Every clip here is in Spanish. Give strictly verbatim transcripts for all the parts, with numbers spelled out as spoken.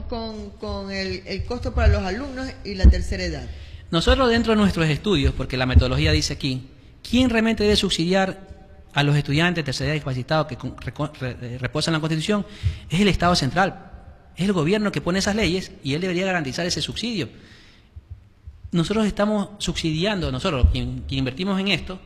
con, con el, el costo para los alumnos y la tercera edad. Nosotros dentro de nuestros estudios, porque la metodología dice aquí, ¿quién realmente debe subsidiar a los estudiantes de tercera edad discapacitados que reposan la Constitución? Es el Estado central, es el gobierno que pone esas leyes y él debería garantizar ese subsidio. Nosotros estamos subsidiando, nosotros, quien, quien invertimos en esto,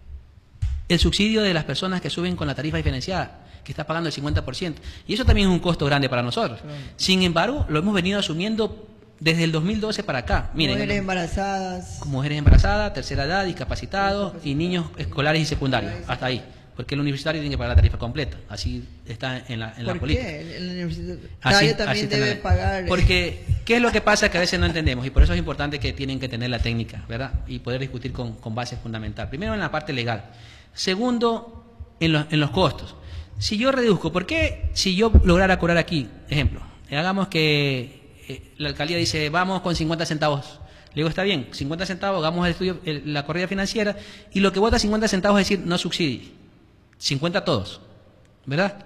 el subsidio de las personas que suben con la tarifa diferenciada, que está pagando el cincuenta por ciento. Y eso también es un costo grande para nosotros. Claro. Sin embargo, lo hemos venido asumiendo desde el dos mil doce para acá. Miren, mujeres embarazadas. Mujeres embarazadas, tercera edad, discapacitados y niños escolares y secundarios. Hasta ahí. Porque el universitario tiene que pagar la tarifa completa. Así está en la, en la política. ¿Por qué? El universitario también debe pagar. Porque, ¿qué es lo que pasa? Que a veces no entendemos. Y por eso es importante que tienen que tener la técnica, ¿verdad? Y poder discutir con, con base fundamental. Primero, en la parte legal. Segundo, en los, en los costos. Si yo reduzco, ¿por qué si yo lograra cobrar aquí? Ejemplo, hagamos que eh, la alcaldía dice, vamos con cincuenta centavos. Le digo, está bien, cincuenta centavos, hagamos el estudio, el, la corrida financiera, y lo que vota cincuenta centavos es decir, no subsidie. cincuenta todos, ¿verdad?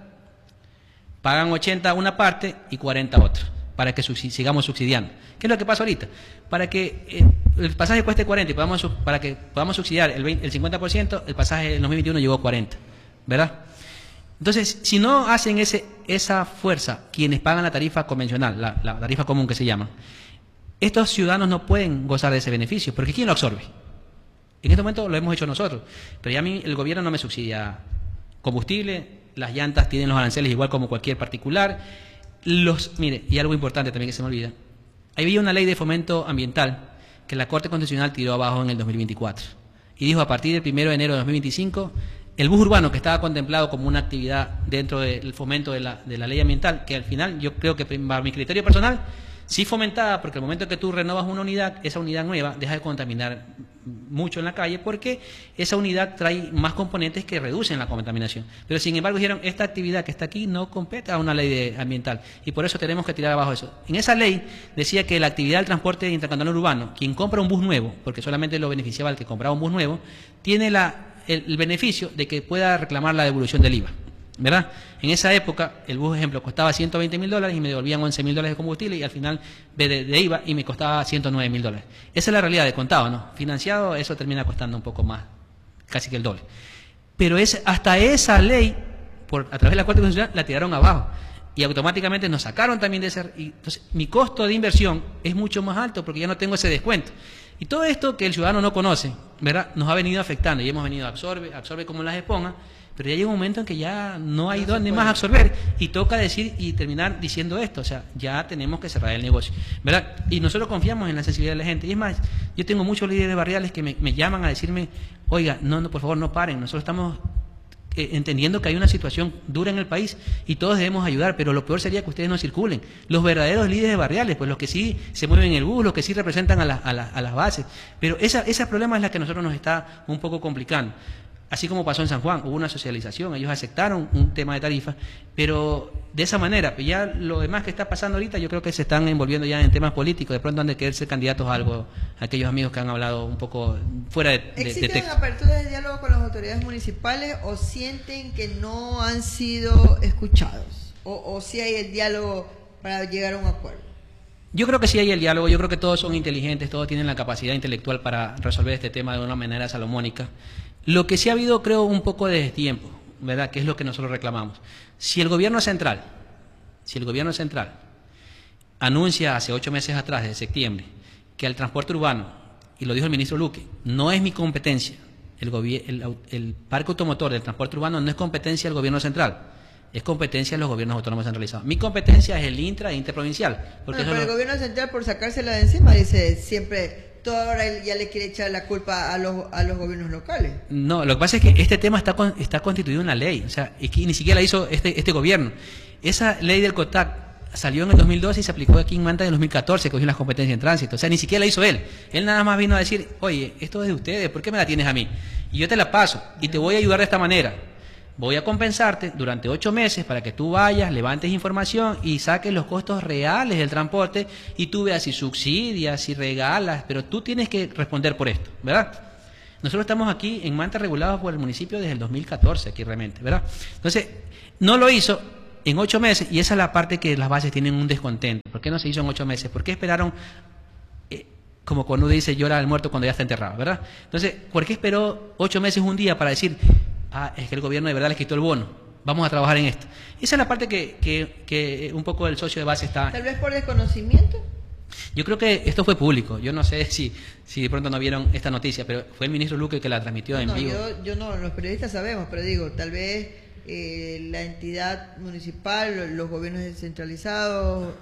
Pagan ochenta una parte y cuarenta otra, para que subsidi sigamos subsidiando. ¿Qué es lo que pasa ahorita? Para que eh, el pasaje cueste cuarenta y podamos, para que podamos subsidiar el, veinte, el cincuenta por ciento, el pasaje en dos mil veintiuno llegó a cuarenta, ¿verdad? Entonces, si no hacen ese, esa fuerza, quienes pagan la tarifa convencional, la, la tarifa común que se llama, estos ciudadanos no pueden gozar de ese beneficio, porque ¿quién lo absorbe? En este momento lo hemos hecho nosotros, pero ya a mí el gobierno no me subsidia combustible, las llantas tienen los aranceles igual como cualquier particular. Los, mire, y algo importante también que se me olvida, había una ley de fomento ambiental que la Corte Constitucional tiró abajo en el dos mil veinticuatro y dijo a partir del primero de enero de dos mil veinticinco el bus urbano, que estaba contemplado como una actividad dentro del fomento de la, de la ley ambiental, que al final yo creo que para mi criterio personal sí fomentada, porque el momento que tú renovas una unidad, esa unidad nueva deja de contaminar mucho en la calle, porque esa unidad trae más componentes que reducen la contaminación. Pero sin embargo dijeron, esta actividad que está aquí no compete a una ley de, ambiental, y por eso tenemos que tirar abajo eso. En esa ley decía que la actividad del transporte intercantonal urbano, quien compra un bus nuevo, porque solamente lo beneficiaba el que compraba un bus nuevo, tiene la, el, el beneficio de que pueda reclamar la devolución del I V A. ¿Verdad? En esa época el bus, ejemplo, costaba ciento veinte mil dólares y me devolvían once mil dólares de combustible y al final de, de I V A y me costaba ciento nueve mil dólares. Esa es la realidad de contado, ¿no? Financiado eso termina costando un poco más, casi que el doble. Pero es, hasta esa ley, por, a través de la Corte Constitucional, la tiraron abajo y automáticamente nos sacaron también de ese... Y, entonces, mi costo de inversión es mucho más alto porque ya no tengo ese descuento. Y todo esto que el ciudadano no conoce, ¿verdad? Nos ha venido afectando y hemos venido a absorbe, absorbe como las esponjas. Pero ya llega un momento en que ya no hay no dónde más absorber y toca decir y terminar diciendo esto, o sea, ya tenemos que cerrar el negocio, ¿verdad? Y nosotros confiamos en la sensibilidad de la gente. Y es más, yo tengo muchos líderes barriales que me, me llaman a decirme, oiga, no, no, por favor, no paren, nosotros estamos eh, entendiendo que hay una situación dura en el país y todos debemos ayudar, pero lo peor sería que ustedes no circulen. Los verdaderos líderes barriales, pues los que sí se mueven en el bus, los que sí representan a, la, a, la, a las bases, pero esa, ese problema es la que a nosotros nos está un poco complicando. Así como pasó en San Juan, hubo una socialización, ellos aceptaron un tema de tarifa, pero de esa manera, ya lo demás que está pasando ahorita, yo creo que se están envolviendo ya en temas políticos, de pronto han de querer ser candidatos a algo, a aquellos amigos que han hablado un poco fuera de, de, ¿Existe de texto. una apertura de diálogo con las autoridades municipales o sienten que no han sido escuchados? ¿O, o si hay el diálogo para llegar a un acuerdo? Yo creo que sí hay el diálogo, yo creo que todos son inteligentes, todos tienen la capacidad intelectual para resolver este tema de una manera salomónica. Lo que sí ha habido, creo, un poco de tiempo, ¿verdad? Que es lo que nosotros reclamamos. Si el gobierno central, si el gobierno central anuncia hace ocho meses atrás, desde septiembre, que el transporte urbano, y lo dijo el ministro Luque, no es mi competencia, el, el, el parque automotor del transporte urbano no es competencia del gobierno central, es competencia de los gobiernos autónomos centralizados. Mi competencia es el intra e interprovincial. Porque bueno, pero lo... el gobierno central, por sacársela de encima, dice siempre... Todo ahora ya le quiere echar la culpa a los, a los gobiernos locales. No, lo que pasa es que este tema está, con, está constituido en la ley, o sea, es que ni siquiera la hizo este, este gobierno. Esa ley del COTAC salió en el dos mil doce y se aplicó aquí en Manta en el dos mil catorce, cogió las competencias en tránsito, o sea, ni siquiera la hizo él. Él nada más vino a decir, oye, esto es de ustedes, ¿por qué me la tienes a mí? Y yo te la paso y te voy a ayudar de esta manera. Voy a compensarte durante ocho meses para que tú vayas, levantes información y saques los costos reales del transporte y tú veas si subsidias, si regalas, pero tú tienes que responder por esto, ¿verdad? Nosotros estamos aquí en Manta regulados por el municipio desde el dos mil catorce, aquí realmente, ¿verdad? Entonces, no lo hizo en ocho meses, y esa es la parte que las bases tienen un descontento. ¿Por qué no se hizo en ocho meses? ¿Por qué esperaron, eh, como cuando uno dice llora al muerto cuando ya está enterrado, ¿verdad? Entonces, ¿por qué esperó ocho meses, un día para decir, ah, es que el gobierno de verdad les quitó el bono, vamos a trabajar en esto? Esa es la parte que, que, que un poco el socio de base está... Tal vez por desconocimiento. Yo creo que esto fue público. Yo no sé si, si de pronto no vieron esta noticia, pero fue el ministro Luque que la transmitió No, en no, vivo. yo, yo no, los periodistas sabemos, pero digo, tal vez eh, la entidad municipal, los gobiernos descentralizados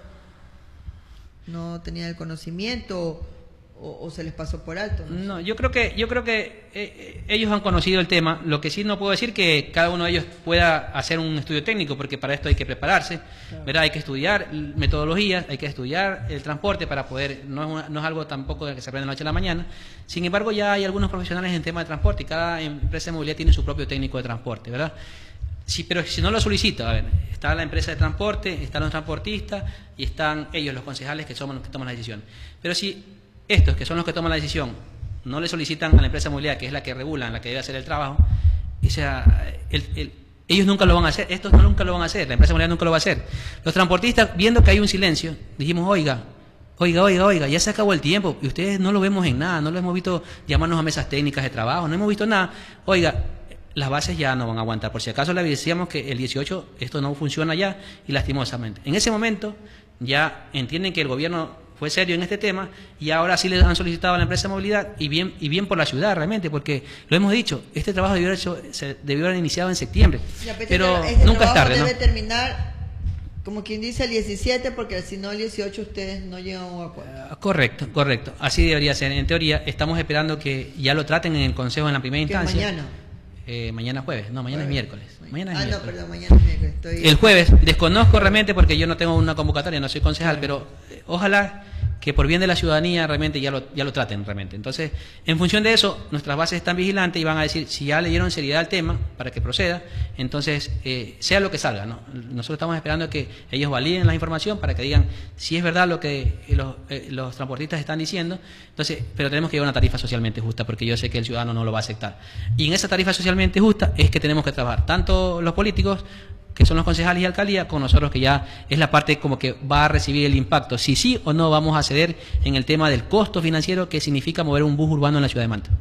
no tenían el conocimiento o, o se les pasó por alto. No, No, yo creo que yo creo que eh, ellos han conocido el tema. Lo que sí no puedo decir que cada uno de ellos pueda hacer un estudio técnico, porque para esto hay que prepararse, Claro. ¿verdad? Hay que estudiar metodologías, hay que estudiar el transporte para poder, no es, una- no es algo tampoco de que se aprende de la noche a la mañana. Sin embargo, ya hay algunos profesionales en tema de transporte y cada empresa de movilidad tiene su propio técnico de transporte, ¿verdad? Sí, pero si no lo solicita, a ver, está la empresa de transporte, están los transportistas y están ellos, los concejales, que somos los que toman la decisión. Pero si estos, que son los que toman la decisión, no le solicitan a la empresa de movilidad, que es la que regula, la que debe hacer el trabajo, o sea, el- el- ellos nunca lo van a hacer, estos no nunca lo van a hacer, la empresa de movilidad nunca lo va a hacer. Los transportistas, viendo que hay un silencio, dijimos, oiga, oiga, oiga, oiga, ya se acabó el tiempo, y ustedes no lo vemos en nada, no lo hemos visto llamarnos a mesas técnicas de trabajo, no hemos visto nada, oiga, las bases ya no van a aguantar. Por si acaso le decíamos que el dieciocho esto no funciona ya, y lastimosamente. En ese momento ya entienden que el gobierno fue serio en este tema y ahora sí les han solicitado a la empresa de movilidad, y bien y bien por la ciudad realmente, porque lo hemos dicho, este trabajo debió haber, hecho, se debió haber iniciado en septiembre, Ya, pero pero este, este nunca es trabajo tarde, ¿no? debe terminar, como quien dice, el diecisiete, porque si no el dieciocho ustedes no llegan a un acuerdo. Ah, Correcto, correcto. Así debería ser. En teoría, estamos esperando que ya lo traten en el Consejo en la primera Que instancia. mañana. Eh, mañana jueves, no, mañana es miércoles. Mañana es ah, no, miércoles. perdón, mañana es miércoles. Estoy... El jueves, desconozco realmente porque yo no tengo una convocatoria, no soy concejal, pero eh, ojalá que por bien de la ciudadanía realmente ya lo, ya lo traten realmente. Entonces, en función de eso, nuestras bases están vigilantes y van a decir si ya le dieron seriedad al tema para que proceda, entonces eh, sea lo que salga, ¿no? Nosotros estamos esperando que ellos validen la información para que digan si es verdad lo que los, eh, los transportistas están diciendo, entonces, pero tenemos que llevar una tarifa socialmente justa, porque yo sé que el ciudadano no lo va a aceptar. Y en esa tarifa socialmente justa es que tenemos que trabajar, tanto los políticos, que son los concejales y alcaldía, con nosotros, que ya es la parte como que va a recibir el impacto, si sí o no vamos a ceder en el tema del costo financiero que significa mover un bus urbano en la ciudad de Manta.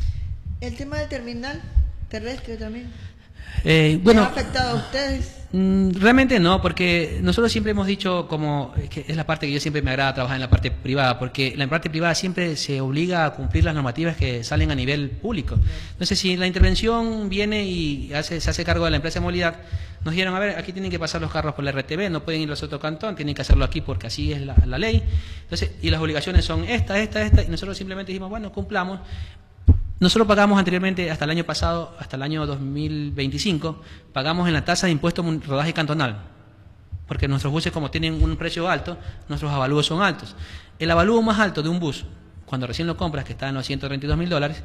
El tema del terminal terrestre también. Eh, bueno, ¿Les ha afectado a ustedes? mm, realmente no, porque nosotros siempre hemos dicho, como es que es la parte que yo siempre me agrada trabajar en la parte privada, porque la parte privada siempre se obliga a cumplir las normativas que salen a nivel público. Entonces, si la intervención viene y hace, se hace cargo de la empresa de movilidad, nos dijeron, a ver, aquí tienen que pasar los carros por la R T B, no pueden ir los otro cantón, tienen que hacerlo aquí porque así es la, la ley. Entonces, y las obligaciones son esta, esta, esta, y nosotros simplemente dijimos, bueno, cumplamos. Nosotros pagamos anteriormente, hasta el año pasado, hasta el año dos mil veinticinco, pagamos en la tasa de impuesto mun- rodaje cantonal, porque nuestros buses, como tienen un precio alto, nuestros avalúos son altos. El avalúo más alto de un bus, cuando recién lo compras, que está en los ciento treinta y dos mil dólares,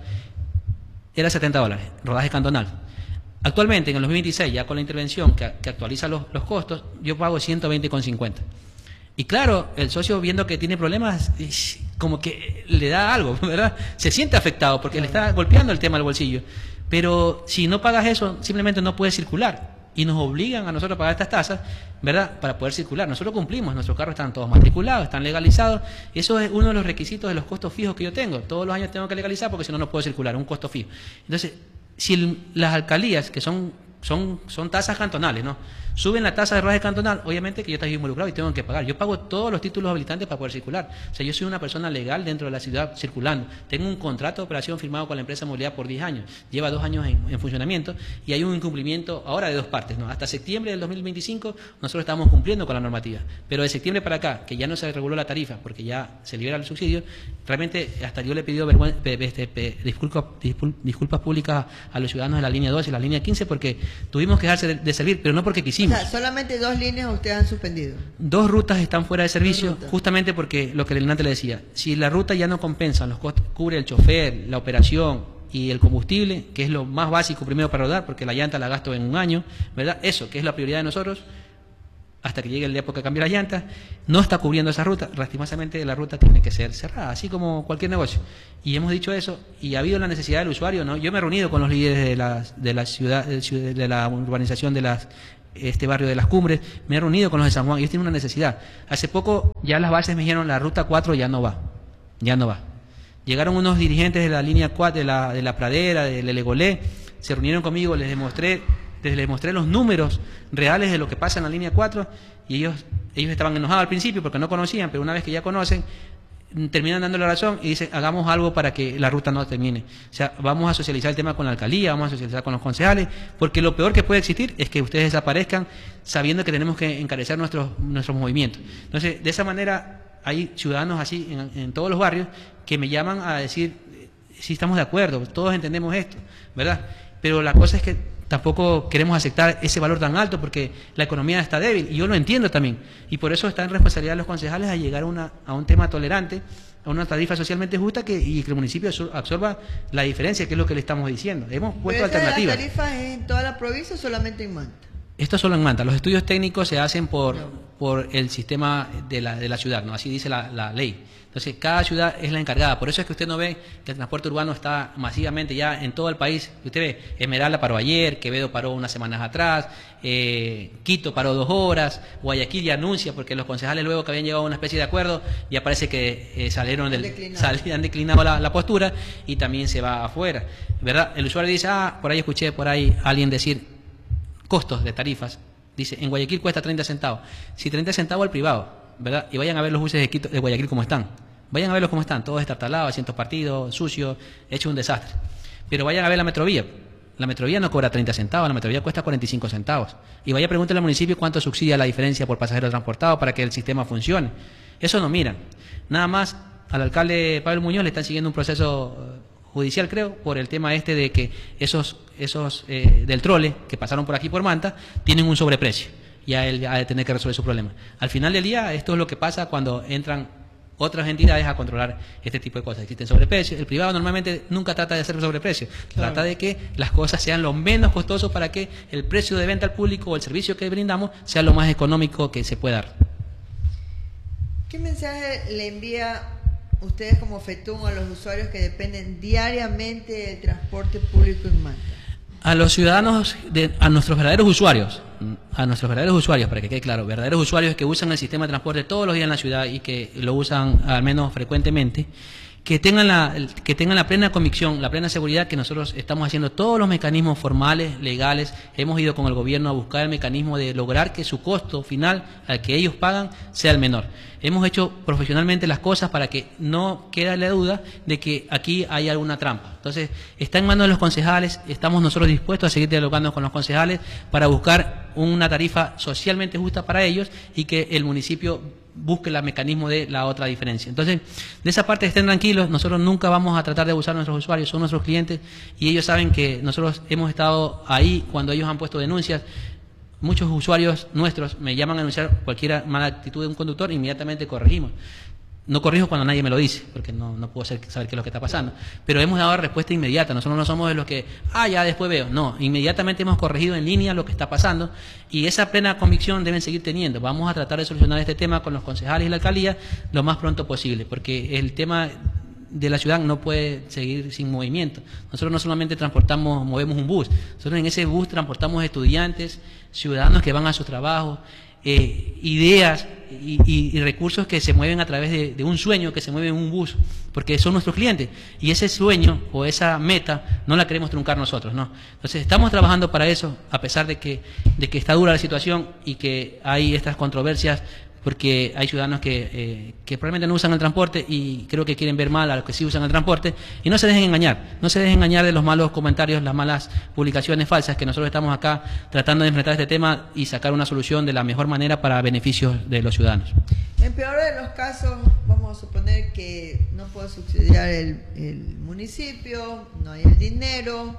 era setenta dólares, rodaje cantonal. Actualmente, en el dos mil veintiséis, ya con la intervención que, que actualiza los, los costos, yo pago ciento veinte con cincuenta. Y claro, el socio, viendo que tiene problemas, ish, como que le da algo, ¿verdad? Se siente afectado porque le está golpeando el tema al bolsillo. Pero si no pagas eso, simplemente no puedes circular. Y nos obligan a nosotros a pagar estas tasas, ¿verdad? Para poder circular. Nosotros cumplimos, nuestros carros están todos matriculados, están legalizados. Y eso es uno de los requisitos de los costos fijos que yo tengo. Todos los años tengo que legalizar porque si no, no puedo circular, un costo fijo. Entonces, si el, las alcaldías, que son, son, son tasas cantonales, ¿no?, suben la tasa de rodaje cantonal, obviamente que yo estoy involucrado y tengo que pagar. Yo pago todos los títulos habilitantes para poder circular. O sea, yo soy una persona legal dentro de la ciudad circulando. Tengo un contrato de operación firmado con la empresa de movilidad por diez años. Lleva dos años en, en funcionamiento y hay un incumplimiento ahora de dos partes, ¿no? Hasta septiembre del dos mil veinticinco nosotros estamos cumpliendo con la normativa. Pero de septiembre para acá, que ya no se reguló la tarifa porque ya se libera el subsidio, realmente hasta yo le he pedido vergüenza, este, disculpas, disculpas públicas a los ciudadanos de la línea doce y la línea quince porque tuvimos que dejarse de, de servir, pero no porque quisimos. O sea, solamente dos líneas ustedes han suspendido. Dos rutas están fuera de servicio, justamente porque lo que el Hernández le decía, si la ruta ya no compensa los costos, cubre el chofer, la operación y el combustible, que es lo más básico primero para rodar, porque la llanta la gasto en un año, ¿verdad? Eso, que es la prioridad de nosotros, hasta que llegue el día porque cambiar las llantas, no está cubriendo esa ruta, lastimosamente la ruta tiene que ser cerrada, así como cualquier negocio. Y hemos dicho eso, y ha habido la necesidad del usuario, ¿no? Yo me he reunido con los líderes de la, de la ciudad, de la urbanización de las este barrio de Las Cumbres, me he reunido con los de San Juan, ellos tienen una necesidad. Hace poco ya las bases me dijeron, la ruta cuatro ya no va, ya no va. Llegaron unos dirigentes de la línea cuatro, de la, de la Pradera, de Lelegolé, se reunieron conmigo, les demostré, les demostré los números reales de lo que pasa en la línea cuatro, y ellos, ellos estaban enojados al principio porque no conocían, pero una vez que ya conocen, terminan dando la razón y dicen, hagamos algo para que la ruta no termine. O sea, vamos a socializar el tema con la alcaldía, vamos a socializar con los concejales, porque lo peor que puede existir es que ustedes desaparezcan sabiendo que tenemos que encarecer nuestros, nuestros movimientos. Entonces, de esa manera, hay ciudadanos así en, en todos los barrios que me llaman a decir, sí, estamos de acuerdo, todos entendemos esto, ¿verdad? Pero la cosa es que tampoco queremos aceptar ese valor tan alto porque la economía está débil, y yo lo entiendo también, y por eso está en responsabilidad de los concejales a llegar a, una, a un tema tolerante, a una tarifa socialmente justa que, y que el municipio absorba la diferencia, que es lo que le estamos diciendo. Hemos puesto alternativas. ¿Las tarifas en toda la provincia o solamente en Manta? Esto solo en Manta. Los estudios técnicos se hacen por, no. por el sistema de la, de la ciudad, ¿no? Así dice la, la ley. Entonces, cada ciudad es la encargada. Por eso es que usted no ve que el transporte urbano está masivamente ya en todo el país. Usted ve, Esmeralda paró ayer, Quevedo paró unas semanas atrás, eh, Quito paró dos horas, Guayaquil ya anuncia, porque los concejales luego que habían llegado a una especie de acuerdo, ya parece que eh, salieron del, declinado. Sal, han declinado la, la postura y también se va afuera, ¿verdad? El usuario dice, ah, por ahí escuché por ahí alguien decir costos de tarifas. Dice, en Guayaquil cuesta treinta centavos. Si treinta centavos al privado, ¿verdad? Y vayan a ver los buses de, Quito, de Guayaquil cómo están. Vayan a verlos cómo están, todos estartalados, asientos partidos, sucios, hecho un desastre. Pero vayan a ver la Metrovía. La Metrovía no cobra treinta centavos, la Metrovía cuesta cuarenta y cinco centavos. Y vaya a preguntarle al municipio cuánto subsidia la diferencia por pasajero transportado para que el sistema funcione. Eso no miran. Nada más, al alcalde Pablo Muñoz le están siguiendo un proceso judicial, creo, por el tema este de que esos, esos eh, del trole que pasaron por aquí por Manta tienen un sobreprecio. Y a él ha de tener que resolver su problema. Al final del día, esto es lo que pasa cuando entran otras entidades a controlar este tipo de cosas. Existen sobreprecios. El privado normalmente nunca trata de hacer sobreprecios. Claro. Trata de que las cosas sean lo menos costosos para que el precio de venta al público o el servicio que brindamos sea lo más económico que se pueda dar. ¿Qué mensaje le envía ustedes como FETUM a los usuarios que dependen diariamente del transporte público en Manta? A los ciudadanos, de, a nuestros verdaderos usuarios, a nuestros verdaderos usuarios, para que quede claro, verdaderos usuarios que usan el sistema de transporte todos los días en la ciudad y que lo usan al menos frecuentemente, que tengan la, que tengan la plena convicción, la plena seguridad que nosotros estamos haciendo todos los mecanismos formales, legales. Hemos ido con el gobierno a buscar el mecanismo de lograr que su costo final al que ellos pagan sea el menor. Hemos hecho profesionalmente las cosas para que no quede la duda de que aquí hay alguna trampa. Entonces, está en manos de los concejales, estamos nosotros dispuestos a seguir dialogando con los concejales para buscar una tarifa socialmente justa para ellos y que el municipio busque el mecanismo de la otra diferencia. Entonces, de esa parte estén tranquilos, nosotros nunca vamos a tratar de abusar a nuestros usuarios, son nuestros clientes y ellos saben que nosotros hemos estado ahí cuando ellos han puesto denuncias. Muchos usuarios nuestros me llaman a anunciar cualquier mala actitud de un conductor, inmediatamente corregimos. No corrijo cuando nadie me lo dice, porque no, no puedo saber qué es lo que está pasando. Pero hemos dado respuesta inmediata. Nosotros no somos de los que, ah, ya después veo. No, inmediatamente hemos corregido en línea lo que está pasando y esa plena convicción deben seguir teniendo. Vamos a tratar de solucionar este tema con los concejales y la alcaldía lo más pronto posible, porque el tema de la ciudad no puede seguir sin movimiento. Nosotros no solamente transportamos, movemos un bus, nosotros en ese bus transportamos estudiantes, ciudadanos que van a sus trabajos, eh, ideas y, y, y recursos que se mueven a través de, de un sueño que se mueve en un bus, porque son nuestros clientes y ese sueño o esa meta no la queremos truncar nosotros, ¿no? Entonces estamos trabajando para eso, a pesar de que, de que está dura la situación y que hay estas controversias, porque hay ciudadanos que, eh, que probablemente no usan el transporte y creo que quieren ver mal a los que sí usan el transporte, y no se dejen engañar, no se dejen engañar de los malos comentarios, las malas publicaciones falsas, que nosotros estamos acá tratando de enfrentar este tema y sacar una solución de la mejor manera para beneficios de los ciudadanos. En peor de los casos, vamos a suponer que no puede subsidiar el, el municipio, no hay el dinero,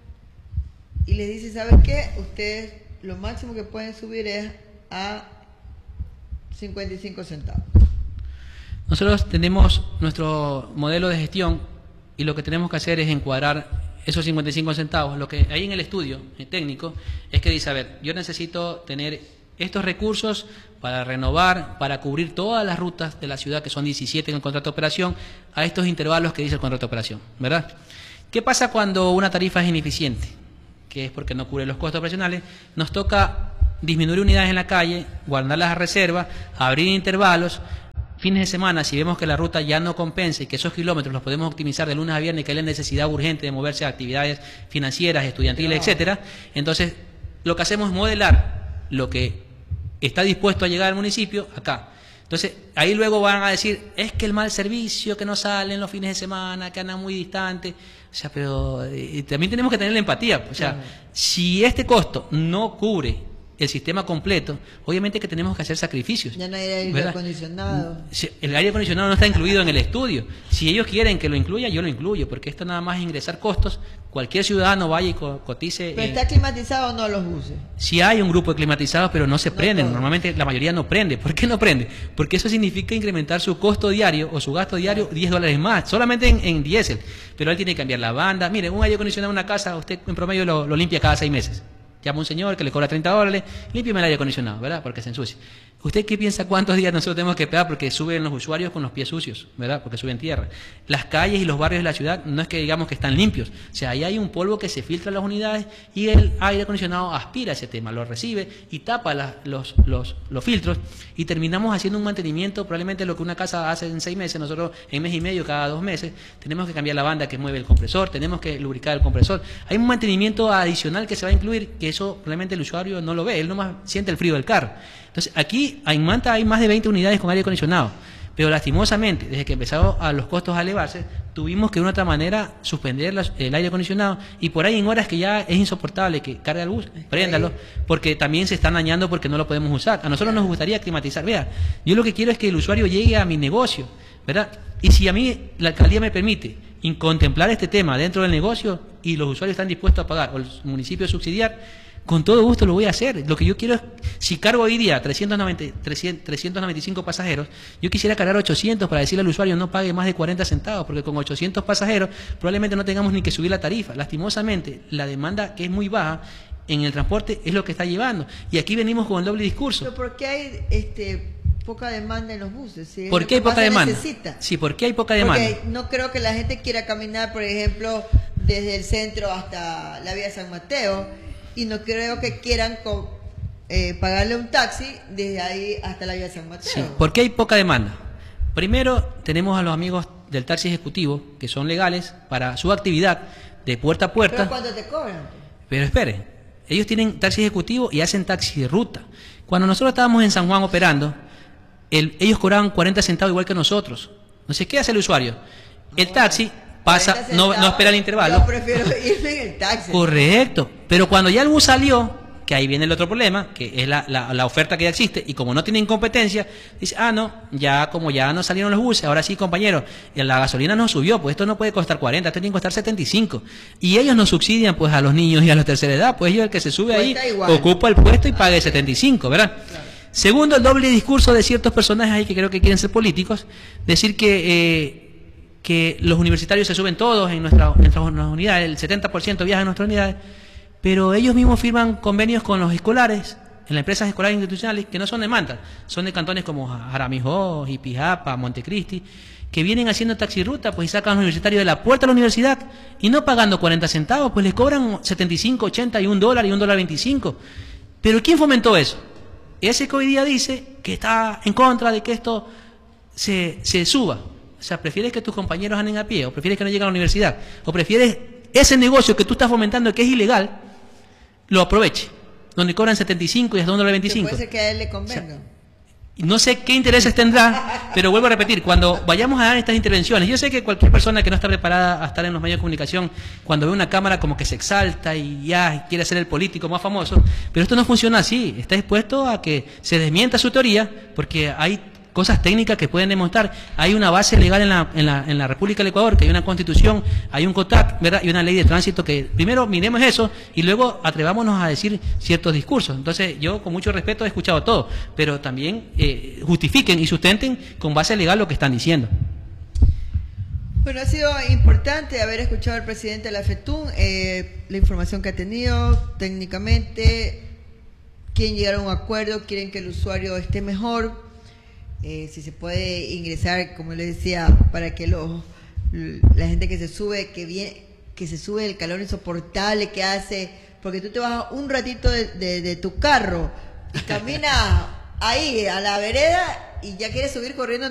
y les dice, ¿saben qué? Ustedes lo máximo que pueden subir es a cincuenta y cinco centavos. Nosotros tenemos nuestro modelo de gestión y lo que tenemos que hacer es encuadrar esos cincuenta y cinco centavos. Lo que hay en el estudio técnico es que dice, a ver, yo necesito tener estos recursos para renovar, para cubrir todas las rutas de la ciudad, que son diecisiete en el contrato de operación, a estos intervalos que dice el contrato de operación, ¿verdad? ¿Qué pasa cuando una tarifa es ineficiente? Que es porque no cubre los costos operacionales. Nos toca disminuir unidades en la calle, guardarlas a reserva, abrir intervalos. Fines de semana, si vemos que la ruta ya no compensa y que esos kilómetros los podemos optimizar de lunes a viernes, que hay la necesidad urgente de moverse a actividades financieras, estudiantiles, etcétera, entonces lo que hacemos es modelar lo que está dispuesto a llegar al municipio acá. Entonces, ahí luego van a decir, es que el mal servicio, que no salen los fines de semana, que andan muy distantes. O sea, pero eh, también tenemos que tener la empatía. O sea, claro, si este costo no cubre el sistema completo, obviamente que tenemos que hacer sacrificios. Ya no hay aire ¿verdad? acondicionado. El aire acondicionado no está incluido en el estudio. Si ellos quieren que lo incluya, yo lo incluyo, porque esto nada más es ingresar costos. Cualquier ciudadano vaya y cotice. ¿Pero está climatizado o no los buses? Sí hay un grupo de climatizados, pero no se no prenden. Todo. Normalmente la mayoría no prende. ¿Por qué no prende? Porque eso significa incrementar su costo diario o su gasto diario diez dólares más, solamente en, en diésel. Pero él tiene que cambiar la banda. Mire, un aire acondicionado en una casa, usted en promedio lo, lo limpia cada seis meses. Llama a un señor que le cobra treinta dólares, límpiame el aire acondicionado, ¿verdad? Porque se ensucia. ¿Usted qué piensa cuántos días nosotros tenemos que esperar? Porque suben los usuarios con los pies sucios, ¿verdad? Porque suben tierra. Las calles y los barrios de la ciudad no es que digamos que están limpios. O sea, ahí hay un polvo que se filtra en las unidades y el aire acondicionado aspira ese tema, lo recibe y tapa la, los, los, los filtros y terminamos haciendo un mantenimiento, probablemente lo que una casa hace en seis meses, nosotros en mes y medio, cada dos meses, tenemos que cambiar la banda que mueve el compresor, tenemos que lubricar el compresor. Hay un mantenimiento adicional que se va a incluir, que eso probablemente el usuario no lo ve, él nomás siente el frío del carro. Entonces, aquí en Manta hay más de veinte unidades con aire acondicionado, pero lastimosamente, desde que empezaron a los costos a elevarse, tuvimos que de una otra manera suspender la, el aire acondicionado y por ahí en horas que ya es insoportable que cargue el bus, préndalo, porque también se están dañando porque no lo podemos usar. A nosotros nos gustaría climatizar. Vea, yo lo que quiero es que el usuario llegue a mi negocio, ¿verdad? Y si a mí la alcaldía me permite contemplar este tema dentro del negocio y los usuarios están dispuestos a pagar o el municipio subsidiar, con todo gusto lo voy a hacer. Lo que yo quiero es, si cargo hoy día trescientos noventa, trescientos noventa y cinco pasajeros, yo quisiera cargar ochocientos para decirle al usuario no pague más de cuarenta centavos, porque con ochocientos pasajeros probablemente no tengamos ni que subir la tarifa. Lastimosamente, la demanda que es muy baja en el transporte es lo que está llevando. Y aquí venimos con el doble discurso. ¿Pero por qué hay este, poca demanda en los buses? ¿Sí? ¿Por qué hay poca demanda? Necesita. Sí, ¿por qué hay poca demanda? Porque no creo que la gente quiera caminar, por ejemplo, desde el centro hasta la vía San Mateo, y no creo que quieran con, eh, pagarle un taxi desde ahí hasta la vía San Mateo. Sí, ¿por qué hay poca demanda? Primero, tenemos a los amigos del taxi ejecutivo, que son legales para su actividad de puerta a puerta. ¿Pero cuánto te cobran? Pero esperen, ellos tienen taxi ejecutivo y hacen taxi de ruta. Cuando nosotros estábamos en San Juan operando, el, ellos cobraban cuarenta centavos igual que nosotros. Entonces, ¿qué hace el usuario? El taxi pasa, no, no espera el intervalo. Yo prefiero irme en el taxi. Correcto, pero cuando ya el bus salió, que ahí viene el otro problema, que es la, la, la oferta que ya existe, y como no tienen competencia, dice, ah, no, ya como ya no salieron los buses, ahora sí, compañero, la gasolina no subió, pues esto no puede costar cuarenta, esto tiene que costar setenta y cinco. Y ellos nos subsidian pues a los niños y a la tercera edad, pues ellos el que se sube ahí, igual, ocupa el puesto y paga el setenta y cinco, ¿verdad? Claro. Segundo, el doble discurso de ciertos personajes ahí que creo que quieren ser políticos, decir que... Eh, que los universitarios se suben todos en, nuestra, en nuestras unidades, el setenta por ciento viaja en nuestras unidades, pero ellos mismos firman convenios con los escolares, en las empresas escolares institucionales, que no son de Manta, son de cantones como Jaramillo, Jipijapa, Montecristi, que vienen haciendo taxirruta, pues y sacan a los universitarios de la puerta de la universidad, y no pagando cuarenta centavos, pues les cobran setenta y cinco, ochenta y un dólar y un dólar veinticinco. Pero ¿quién fomentó eso? Ese que hoy día dice que está en contra de que esto se, se suba. O sea, ¿prefieres que tus compañeros anden a pie? ¿O prefieres que no lleguen a la universidad? ¿O prefieres ese negocio que tú estás fomentando, que es ilegal, lo aproveche? Donde cobran setenta y cinco y hasta un dólar veinticinco. Puede ser que a él le convenga. O sea, no sé qué intereses tendrá, pero vuelvo a repetir, cuando vayamos a dar estas intervenciones, yo sé que cualquier persona que no está preparada a estar en los medios de comunicación, cuando ve una cámara como que se exalta y ya quiere ser el político más famoso, pero esto no funciona así. Está dispuesto a que se desmienta su teoría, porque hay cosas técnicas que pueden demostrar. Hay una base legal en la, en la, en la República del Ecuador, que hay una constitución, hay un COTAC, ¿verdad? Y una ley de tránsito que primero miremos eso y luego atrevámonos a decir ciertos discursos. Entonces yo con mucho respeto he escuchado todo, pero también eh, justifiquen y sustenten con base legal lo que están diciendo. Bueno, ha sido importante haber escuchado al presidente de la FETUN, eh, la información que ha tenido técnicamente, quieren llegar a un acuerdo, quieren que el usuario esté mejor. Eh, si se puede ingresar, como les decía, para que los, la gente que se sube, que viene, que se sube el calor insoportable que hace, porque tú te vas un ratito de, de, de tu carro y camina ahí a la vereda y ya quiere subir corriendo